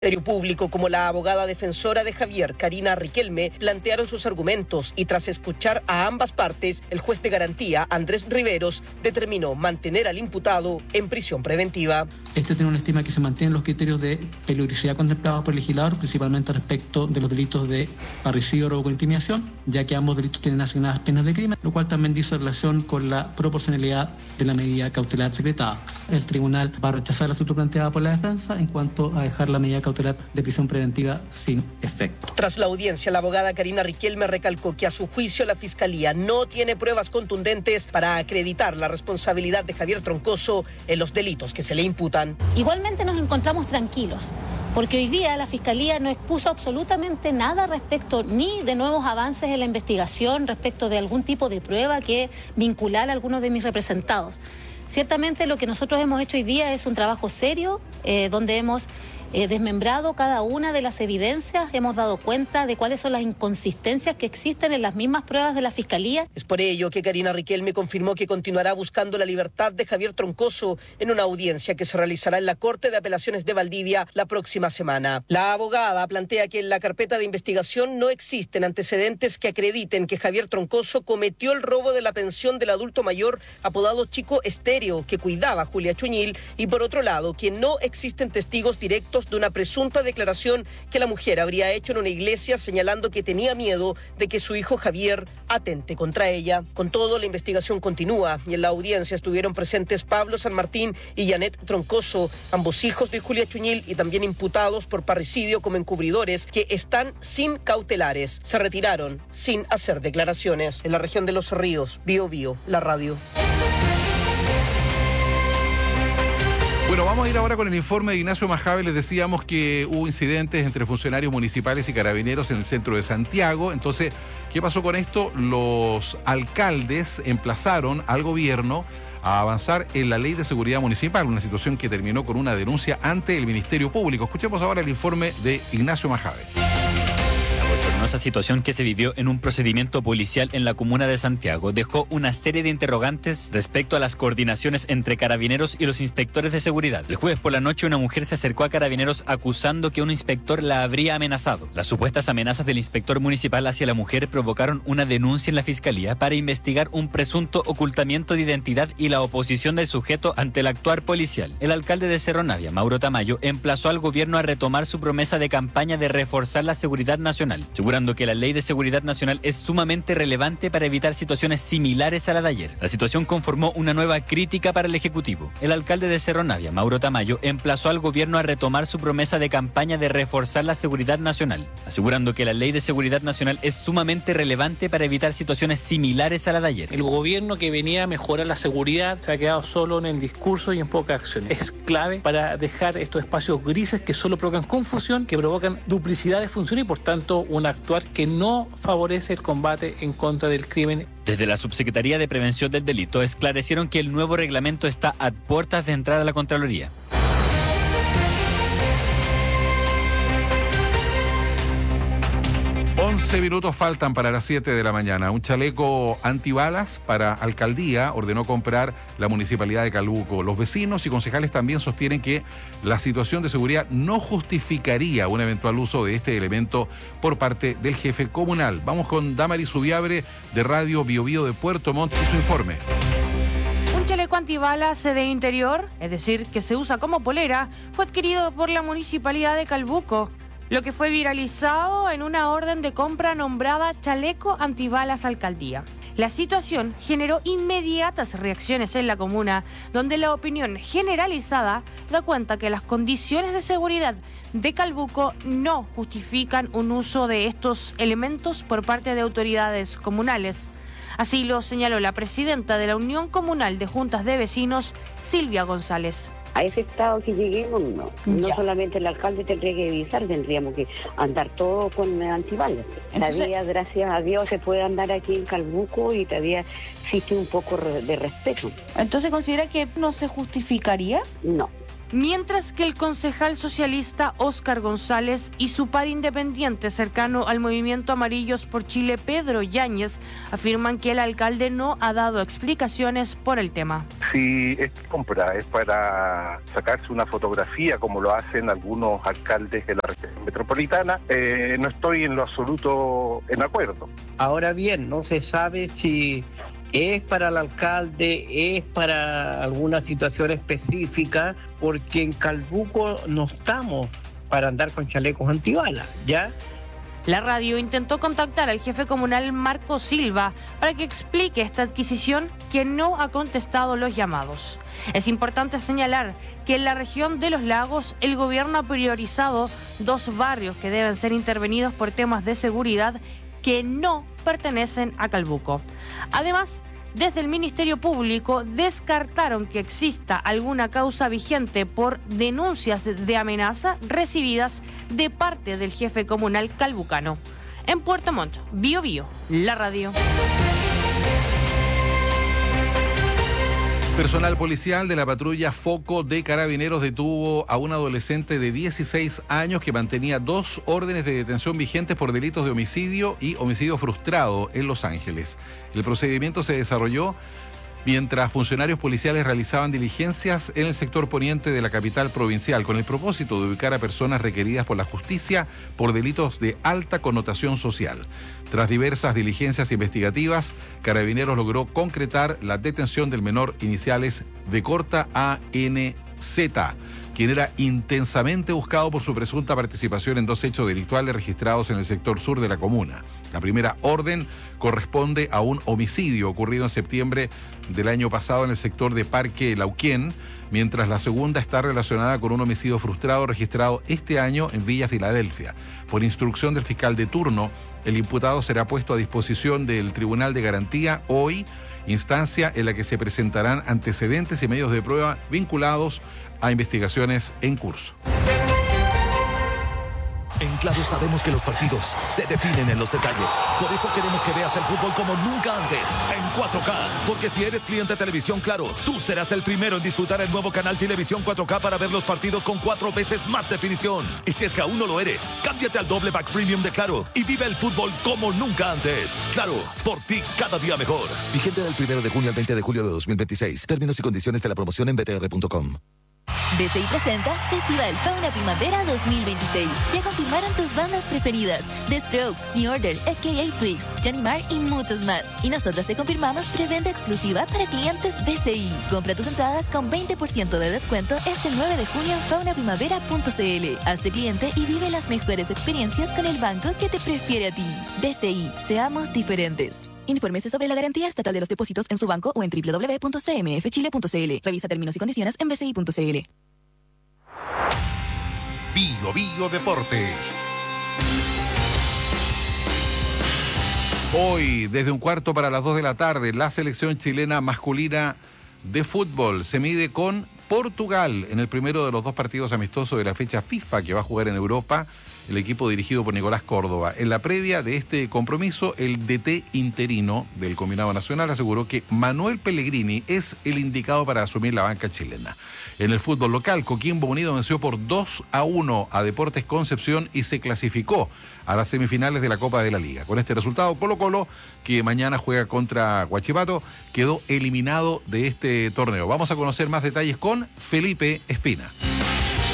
Ministerio Público como la abogada defensora de Javier, Karina Riquelme, plantearon sus argumentos y tras escuchar a ambas partes, el juez de garantía, Andrés Riveros, determinó mantener al imputado en prisión preventiva. Este tiene una estima que se mantienen los criterios de peligrosidad contemplados por el legislador, principalmente respecto de los delitos de parricidio, robo con intimidación, ya que ambos delitos tienen asignadas penas de crimen, lo cual también dice relación con la proporcionalidad de la medida cautelar secretada. El tribunal va a rechazar el asunto planteado por la defensa en cuanto a dejar la medida cautelar de prisión preventiva sin efecto. Tras la audiencia, la abogada Karina Riquelme recalcó que a su juicio la Fiscalía no tiene pruebas contundentes para acreditar la responsabilidad de Javier Troncoso en los delitos que se le imputan. Igualmente nos encontramos tranquilos, porque hoy día la Fiscalía no expuso absolutamente nada respecto ni de nuevos avances en la investigación, respecto de algún tipo de prueba que vinculara a algunos de mis representados. Ciertamente lo que nosotros hemos hecho hoy día es un trabajo serio, donde hemos desmembrado cada una de las evidencias, hemos dado cuenta de cuáles son las inconsistencias que existen en las mismas pruebas de la Fiscalía. Es por ello que Karina Riquelme confirmó que continuará buscando la libertad de Javier Troncoso en una audiencia que se realizará en la Corte de Apelaciones de Valdivia la próxima semana. La abogada plantea que en la carpeta de investigación no existen antecedentes que acrediten que Javier Troncoso cometió el robo de la pensión del adulto mayor apodado Chico Estéreo, que cuidaba a Julia Chuñil, y por otro lado, que no existen testigos directos de una presunta declaración que la mujer habría hecho en una iglesia señalando que tenía miedo de que su hijo Javier atente contra ella. Con todo, la investigación continúa y en la audiencia estuvieron presentes Pablo San Martín y Janet Troncoso, ambos hijos de Julia Chuñil y también imputados por parricidio como encubridores, que están sin cautelares. Se retiraron sin hacer declaraciones. En la región de Los Ríos, Biobío, la radio. Bueno, vamos a ir ahora con el informe de Ignacio Majave. Les decíamos que hubo incidentes entre funcionarios municipales y carabineros en el centro de Santiago. Entonces, ¿qué pasó con esto? Los alcaldes emplazaron al gobierno a avanzar en la ley de seguridad municipal, una situación que terminó con una denuncia ante el Ministerio Público. Escuchemos ahora el informe de Ignacio Majave. Esa situación que se vivió en un procedimiento policial en la comuna de Santiago dejó una serie de interrogantes respecto a las coordinaciones entre carabineros y los inspectores de seguridad. El jueves por la noche una mujer se acercó a carabineros acusando que un inspector la habría amenazado. Las supuestas amenazas del inspector municipal hacia la mujer provocaron una denuncia en la fiscalía para investigar un presunto ocultamiento de identidad y la oposición del sujeto ante el actuar policial. El alcalde de Cerro Navia, Mauro Tamayo, emplazó al gobierno a retomar su promesa de campaña de reforzar la seguridad nacional, asegurando que la ley de seguridad nacional es sumamente relevante para evitar situaciones similares a la de ayer. La situación conformó una nueva crítica para el Ejecutivo. El alcalde de Cerro Navia, Mauro Tamayo, emplazó al gobierno a retomar su promesa de campaña de reforzar la seguridad nacional, asegurando que la ley de seguridad nacional es sumamente relevante para evitar situaciones similares a la de ayer. El gobierno que venía a mejorar la seguridad se ha quedado solo en el discurso y en pocas acciones. Es clave para dejar estos espacios grises que solo provocan confusión, que provocan duplicidad de funciones y por tanto un actuar que no favorece el combate en contra del crimen. Desde la Subsecretaría de Prevención del Delito esclarecieron que el nuevo reglamento está a puertas de entrar a la Contraloría. 11 minutos faltan para las 7 de la mañana. Un chaleco antibalas para alcaldía ordenó comprar la municipalidad de Calbuco. Los vecinos y concejales también sostienen que la situación de seguridad no justificaría un eventual uso de este elemento por parte del jefe comunal. Vamos con Damaris Subiabre de Radio Biobío de Puerto Montt y su informe. Un chaleco antibalas de interior, es decir, que se usa como polera, fue adquirido por la municipalidad de Calbuco, lo que fue viralizado en una orden de compra nombrada Chaleco Antibalas Alcaldía. La situación generó inmediatas reacciones en la comuna, donde la opinión generalizada da cuenta que las condiciones de seguridad de Calbuco no justifican un uso de estos elementos por parte de autoridades comunales. Así lo señaló la presidenta de la Unión Comunal de Juntas de Vecinos, Silvia González. A ese estado que lleguemos, no solamente el alcalde tendría que avisar, tendríamos que andar todo con antibalas. Todavía, gracias a Dios, se puede andar aquí en Calbuco y todavía existe un poco de respeto. ¿Entonces considera que no se justificaría? No. mientras que el concejal socialista Óscar González y su par independiente cercano al movimiento Amarillos por Chile, Pedro Yáñez, afirman que el alcalde no ha dado explicaciones por el tema. Si esta compra es para sacarse una fotografía, como lo hacen algunos alcaldes de la región metropolitana, no estoy en lo absoluto en acuerdo. Ahora bien, no se sabe si es para el alcalde, es para alguna situación específica, porque en Calbuco no estamos para andar con chalecos antibalas, ¿ya? La radio intentó contactar al jefe comunal Marco Silva para que explique esta adquisición, que no ha contestado los llamados. Es importante señalar que en la región de Los Lagos el gobierno ha priorizado 2 barrios que deben ser intervenidos por temas de seguridad que no pertenecen a Calbuco. Además, desde el Ministerio Público descartaron que exista alguna causa vigente por denuncias de amenaza recibidas de parte del jefe comunal calbucano. En Puerto Montt, Bío Bío, la radio. Personal policial de la patrulla Foco de Carabineros detuvo a un adolescente de 16 años que mantenía 2 órdenes de detención vigentes por delitos de homicidio y homicidio frustrado en Los Ángeles. El procedimiento se desarrolló mientras funcionarios policiales realizaban diligencias en el sector poniente de la capital provincial con el propósito de ubicar a personas requeridas por la justicia por delitos de alta connotación social. Tras diversas diligencias investigativas, Carabineros logró concretar la detención del menor iniciales de corta ANZ, quien era intensamente buscado por su presunta participación en 2 hechos delictuales registrados en el sector sur de la comuna. La primera orden corresponde a un homicidio ocurrido en septiembre del año pasado en el sector de Parque Lauquén, mientras la segunda está relacionada con un homicidio frustrado registrado este año en Villa Filadelfia. Por instrucción del fiscal de turno, el imputado será puesto a disposición del Tribunal de Garantía hoy, instancia en la que se presentarán antecedentes y medios de prueba vinculados a investigaciones en curso. En Claro sabemos que los partidos se definen en los detalles. Por eso queremos que veas el fútbol como nunca antes, en 4K. Porque si eres cliente de Televisión Claro, tú serás el primero en disfrutar el nuevo canal Televisión 4K para ver los partidos con 4 veces más definición. Y si es que aún no lo eres, cámbiate al doble pack premium de Claro y vive el fútbol como nunca antes. Claro, por ti cada día mejor. Vigente del 1 de junio al 20 de julio de 2026. Términos y condiciones de la promoción en btr.com. BCI presenta Festival Fauna Primavera 2026. Ya confirmaron tus bandas preferidas: The Strokes, New Order, FKA Twigs, Johnny Marr y muchos más. Y nosotros te confirmamos preventa exclusiva para clientes BCI. Compra tus entradas con 20% de descuento este 9 de junio en faunaprimavera.cl. Hazte cliente y vive las mejores experiencias con el banco que te prefiere a ti. BCI, seamos diferentes. Infórmese sobre la garantía estatal de los depósitos en su banco o en www.cmfchile.cl. Revisa términos y condiciones en bci.cl. Bío Bío Deportes. Hoy, desde 1:15 p.m, la tarde, la selección chilena masculina de fútbol se mide con Portugal en el primero de los 2 partidos amistosos de la fecha FIFA que va a jugar en Europa el equipo dirigido por Nicolás Córdoba. En la previa de este compromiso, el DT interino del Combinado Nacional aseguró que Manuel Pellegrini es el indicado para asumir la banca chilena. En el fútbol local, Coquimbo Unido venció por 2-1 a Deportes Concepción y se clasificó a las semifinales de la Copa de la Liga. Con este resultado, Colo-Colo, que mañana juega contra Huachipato, quedó eliminado de este torneo. Vamos a conocer más detalles con Felipe Espina.